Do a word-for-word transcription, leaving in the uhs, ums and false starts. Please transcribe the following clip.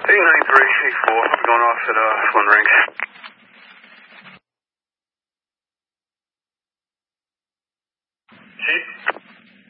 eight nine three eight four. I'll be going off at uh, Flynn Rings. Chief?